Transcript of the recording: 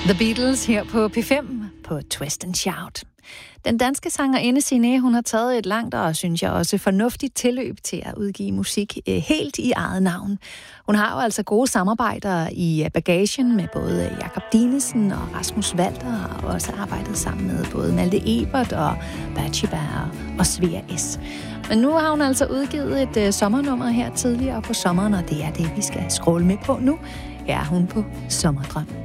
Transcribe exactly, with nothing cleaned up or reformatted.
The Beatles her på P fem på Twist and Shout. Den danske sangerinde Signe, hun har taget et langt og, synes jeg, også fornuftigt tilløb til at udgive musik eh, helt i eget navn. Hun har jo altså gode samarbejder i bagagen med både Jakob Dinesen og Rasmus Walter, og har også arbejdet sammen med både Malte Ebert og Batshiba og Svea S. Men nu har hun altså udgivet et uh, sommernummer her tidligere på sommeren, og det er det, vi skal scrolle med på nu. Her er hun på Sommerdrøm.